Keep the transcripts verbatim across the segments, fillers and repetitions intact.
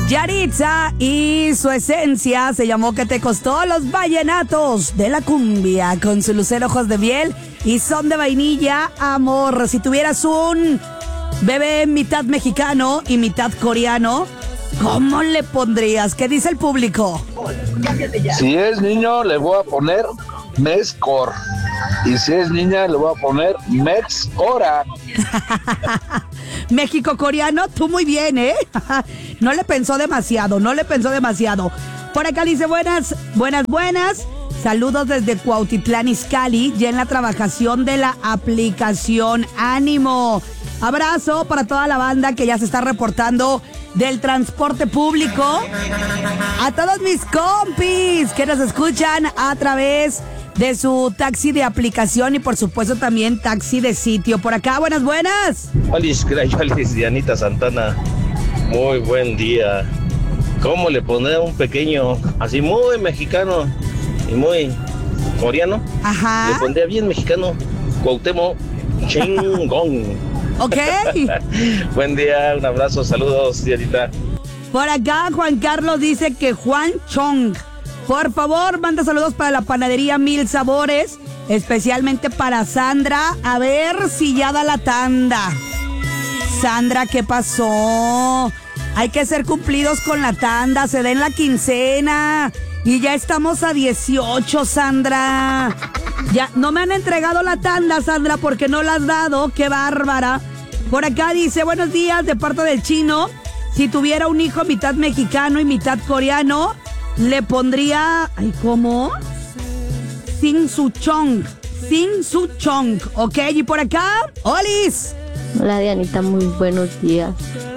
Yaritza y su esencia se llamó ¿Qué te costó? Los vallenatos de la cumbia con su lucero ojos de miel y son de vainilla, amor. Si tuvieras un bebé mitad mexicano y mitad coreano, ¿cómo le pondrías? ¿Qué dice el público? Si es niño, le voy a poner Mezcor. Y si es niña, le voy a poner Mexcora. México-coreano, tú muy bien, ¿eh? No le pensó demasiado, no le pensó demasiado. Por acá dice, buenas, buenas, buenas. Saludos desde Cuautitlán, Izcalli, ya en la trabajación de la aplicación. ¡Ánimo! Abrazo para toda la banda que ya se está reportando del transporte público. A todos mis compis que nos escuchan a través de su taxi de aplicación y por supuesto también taxi de sitio. Por acá, buenas, buenas. Feliz, feliz, Dianita Santana. Muy buen día. ¿Cómo le pondré a un pequeño, así muy mexicano y muy coreano? Ajá. Le pondría bien mexicano, Cuauhtémoc Chingón. Ok. Buen día, un abrazo, saludos, Dianita. Por acá, Juan Carlos dice que Juan Chong. Por favor, manda saludos para la panadería Mil Sabores, especialmente para Sandra. A ver si ya da la tanda. Sandra, ¿qué pasó? Hay que ser cumplidos con la tanda, se den la quincena. Y ya estamos a dieciocho, Sandra. Ya, no me han entregado la tanda, Sandra, porque no la has dado. ¡Qué bárbara! Por acá dice, buenos días, de parte del Chino. Si tuviera un hijo mitad mexicano y mitad coreano, le pondría... Ay, ¿cómo? Sin su chong. Sin su chong. Ok, y por acá, Olis. Hola, Dianita, muy buenos días.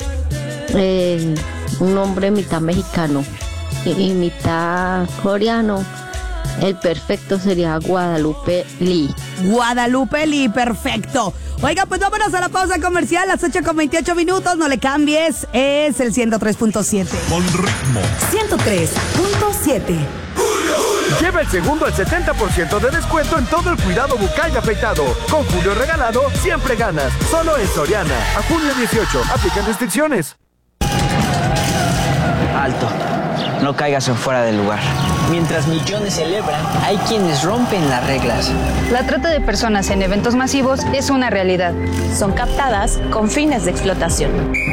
Eh, un hombre mitad mexicano y, y mitad coreano. El perfecto sería Guadalupe Lee. Guadalupe Lee, perfecto. Oiga, pues vámonos a la pausa comercial, las ocho con veintiocho minutos, no le cambies, es el ciento tres punto siete. Con ritmo. ciento tres punto siete. Lleva el segundo al setenta por ciento de descuento en todo el cuidado bucal y afeitado. Con Julio regalado, siempre ganas. Solo en Soriana. A junio dieciocho, aplican restricciones. Alto, no caigas en fuera del lugar. Mientras millones celebran, hay quienes rompen las reglas. La trata de personas en eventos masivos es una realidad. Son captadas con fines de explotación.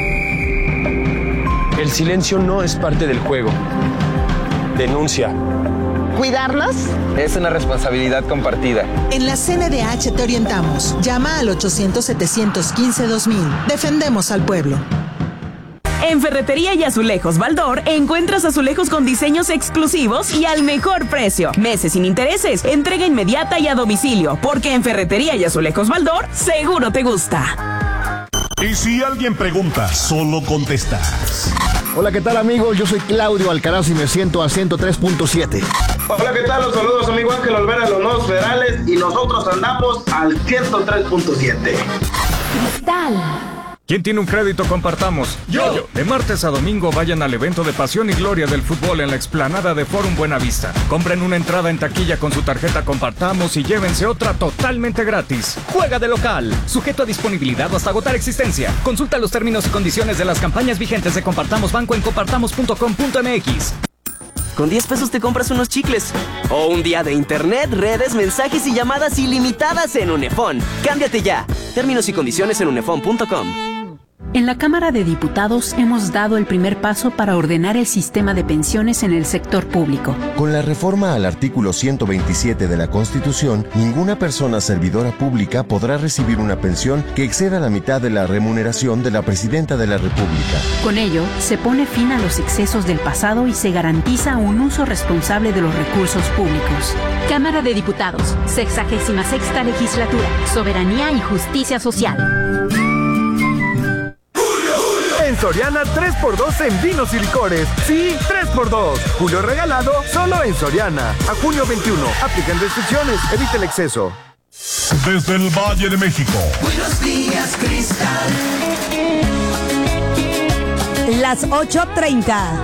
El silencio no es parte del juego. Denuncia. ¿Cuidarlos? Es una responsabilidad compartida. En la C N D H te orientamos. Llama al ochocientos, setecientos quince, dos mil. Defendemos al pueblo. En Ferretería y Azulejos Baldor encuentras azulejos con diseños exclusivos y al mejor precio. Meses sin intereses, entrega inmediata y a domicilio, porque en Ferretería y Azulejos Baldor seguro te gusta. Y si alguien pregunta, solo contestas. Hola, ¿qué tal, amigos? Yo soy Claudio Alcaraz y me siento a ciento tres punto siete. Hola, ¿qué tal? Los saludos, amigo Ángel Olvera, los nuevos federales, y nosotros andamos al ciento tres punto siete. Cristal. ¿Quién tiene un crédito? Compartamos. Yo. De martes a domingo vayan al evento de pasión y gloria del fútbol en la explanada de Forum Buenavista. Compren una entrada en taquilla con su tarjeta Compartamos y llévense otra totalmente gratis. Juega de local. Sujeto a disponibilidad o hasta agotar existencia. Consulta los términos y condiciones de las campañas vigentes de Compartamos Banco en compartamos punto com punto m x. Con diez pesos te compras unos chicles. O un día de internet, redes, mensajes y llamadas ilimitadas en Unefón. Cámbiate ya. Términos y condiciones en unefón punto com. En la Cámara de Diputados hemos dado el primer paso para ordenar el sistema de pensiones en el sector público. Con la reforma al artículo ciento veintisiete de la Constitución, ninguna persona servidora pública podrá recibir una pensión que exceda la mitad de la remuneración de la Presidenta de la República. Con ello, se pone fin a los excesos del pasado y se garantiza un uso responsable de los recursos públicos. Cámara de Diputados, sexagésima sexta legislatura, soberanía y justicia social. En Soriana, tres por dos en vinos y licores. Sí, tres por dos. Julio regalado, solo en Soriana. A junio veintiuno. Aplican restricciones. Evita el exceso. Desde el Valle de México. Buenos días, Cristal. Las ocho treinta.